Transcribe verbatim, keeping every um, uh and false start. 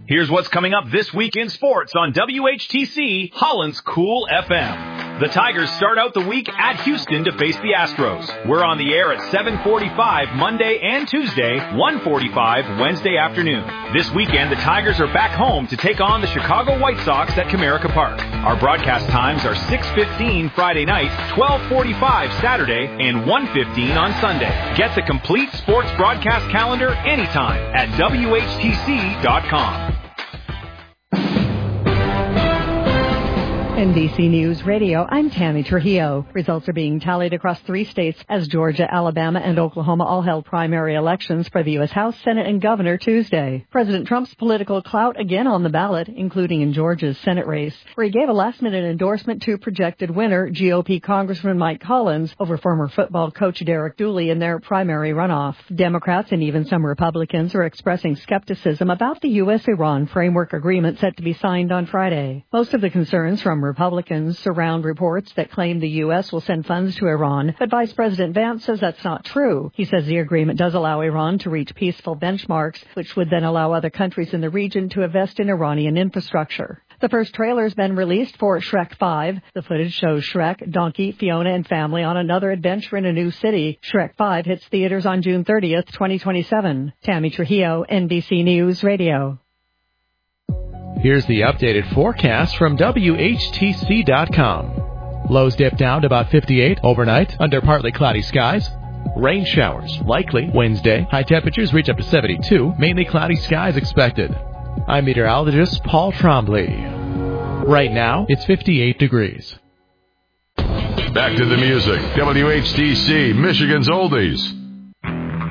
Here's what's coming up this week in sports on W H T C, Holland's Cool F M. The Tigers start out the week at Houston to face the Astros. We're on the air at seven forty-five Monday and Tuesday, one forty-five Wednesday afternoon. This weekend, the Tigers are back home to take on the Chicago White Sox at Comerica Park. Our broadcast times are six fifteen Friday night, twelve forty-five Saturday, and one fifteen on Sunday. Get the complete sports broadcast calendar anytime at W H T C dot com. N B C News Radio, I'm Tammy Trujillo. Results are being tallied across three states as Georgia, Alabama, and Oklahoma all held primary elections for the U S House, Senate, and Governor Tuesday. President Trump's political clout again on the ballot, including in Georgia's Senate race, where he gave a last-minute endorsement to projected winner G O P Congressman Mike Collins over former football coach Derek Dooley in their primary runoff. Democrats and even some Republicans are expressing skepticism about the U S Iran framework agreement set to be signed on Friday. Most of the concerns from Republicans surround reports that claim the U S will send funds to Iran, but Vice President Vance says that's not true. He says the agreement does allow Iran to reach peaceful benchmarks, which would then allow other countries in the region to invest in Iranian infrastructure. The first trailer has been released for Shrek five. The footage shows Shrek, Donkey, Fiona, and family on another adventure in a new city. Shrek five hits theaters on June thirtieth, twenty twenty-seven. Tammy Trujillo, N B C News Radio. Here's the updated forecast from W H T C dot com. Lows dip down to about fifty-eight overnight under partly cloudy skies. Rain showers likely Wednesday. High temperatures reach up to seventy-two. Mainly cloudy skies expected. I'm meteorologist Paul Trombley. Right now, it's fifty-eight degrees. Back to the music. W H T C, Michigan's Oldies.